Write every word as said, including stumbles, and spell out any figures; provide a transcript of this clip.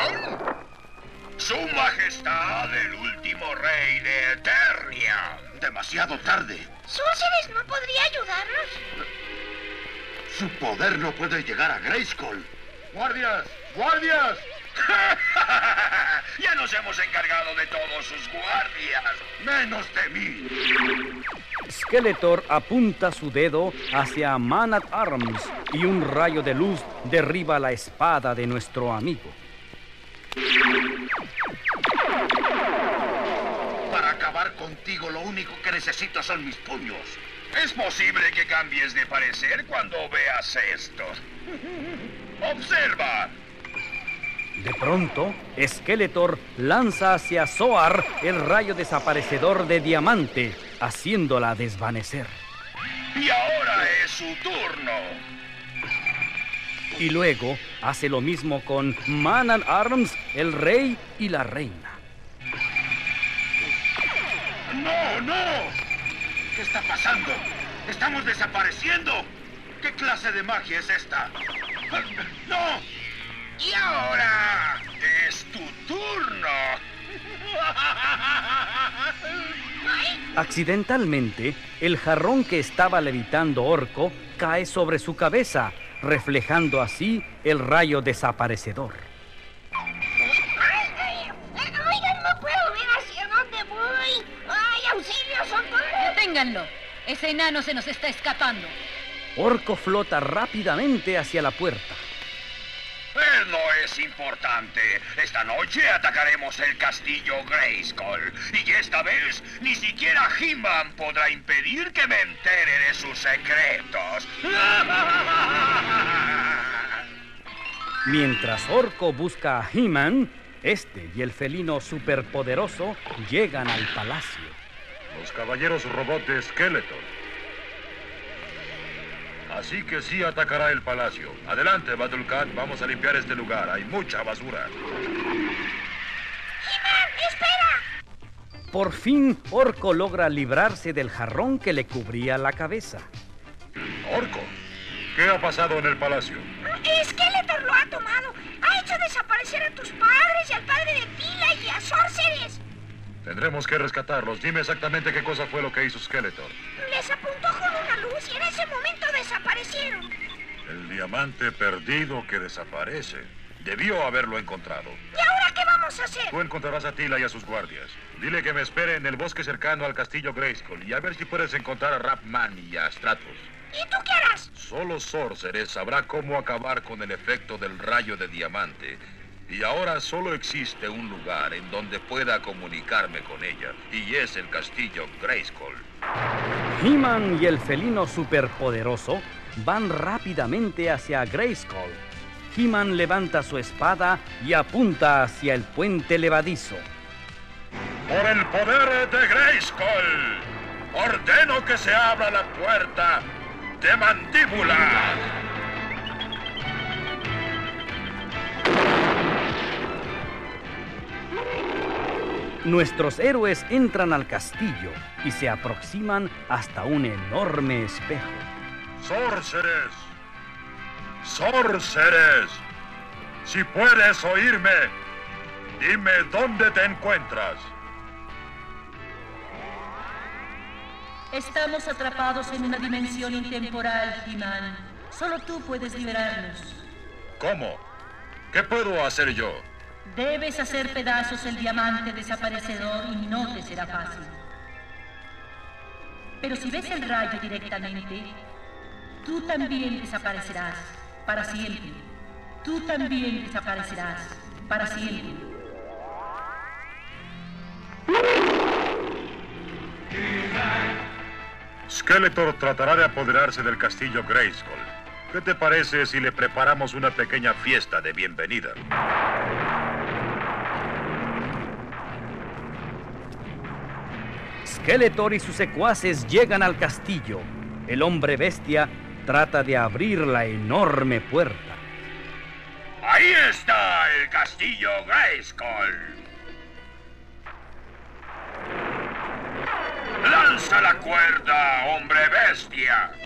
Xion? Su Majestad, el último rey de Eternia. Demasiado tarde. ¿Sorceress no podría ayudarnos? Su poder no puede llegar a Grayskull. ¡Guardias! ¡Guardias! Ya nos hemos encargado de todos sus guardias. ¡Menos de mí! Skeletor apunta su dedo hacia Man at Arms y un rayo de luz derriba la espada de nuestro amigo. Para acabar contigo, lo único que necesito son mis puños. Es posible que cambies de parecer cuando veas esto. ¡Observa! De pronto, Skeletor lanza hacia Zoar el rayo desaparecedor de diamante, haciéndola desvanecer. Y ahora es su turno. Y luego hace lo mismo con Man at Arms, el rey y la reina. ¡No, no! ¿Qué está pasando? ¡Estamos desapareciendo! ¿Qué clase de magia es esta? ¡No! Y ahora es tu turno. Accidentalmente, el jarrón que estaba levitando Orco cae sobre su cabeza, reflejando así el rayo desaparecedor. Oigan, no puedo ver hacia dónde voy. ¡Ay, auxilio, socorro! Deténganlo. Ese enano se nos está escapando. Orco flota rápidamente hacia la puerta. Él no es importante. Esta noche atacaremos el castillo Grayskull. Y esta vez ni siquiera He-Man podrá impedir que me entere de sus secretos. Mientras Orco busca a He-Man, este y el felino superpoderoso llegan al palacio. Los caballeros robot de Skeletor. Así que sí atacará el palacio. Adelante, Battlecat, vamos a limpiar este lugar. Hay mucha basura. ¡He-Man, espera! Por fin, Orco logra librarse del jarrón que le cubría la cabeza. Orco, ¿qué ha pasado en el palacio? Skeletor lo ha tomado. Ha hecho desaparecer a tus padres y al padre de Tila y a Sorceress. Tendremos que rescatarlos. Dime exactamente qué cosa fue lo que hizo Skeletor. Les apuntó con una luz y en ese momento desaparecieron. El diamante perdido que desaparece. Debió haberlo encontrado. ¿Y ahora qué vamos a hacer? Tú encontrarás a Tila y a sus guardias. Dile que me espere en el bosque cercano al castillo Grayskull y a ver si puedes encontrar a Rapman y a Stratos. ¿Y tú qué harás? Solo Sorceress sabrá cómo acabar con el efecto del rayo de diamante. Y ahora solo existe un lugar en donde pueda comunicarme con ella, y es el castillo Grayskull. He-Man y el felino superpoderoso van rápidamente hacia Grayskull. He-Man levanta su espada y apunta hacia el puente levadizo. Por el poder de Grayskull, ordeno que se abra la puerta de Mandíbula. Nuestros héroes entran al castillo y se aproximan hasta un enorme espejo. Sorceress, Sorceress, si puedes oírme, dime dónde te encuentras. Estamos atrapados en una dimensión intemporal, He-Man. Solo tú puedes liberarnos. ¿Cómo? ¿Qué puedo hacer yo? Debes hacer pedazos el diamante desaparecedor y no te será fácil. Pero si ves el rayo directamente, tú también desaparecerás para siempre. Tú también desaparecerás para siempre. Skeletor tratará de apoderarse del castillo Grayskull. ¿Qué te parece si le preparamos una pequeña fiesta de bienvenida? Skeletor y sus secuaces llegan al castillo. El hombre bestia trata de abrir la enorme puerta. Ahí está el castillo Grayskull. ¡Lanza la cuerda, hombre bestia!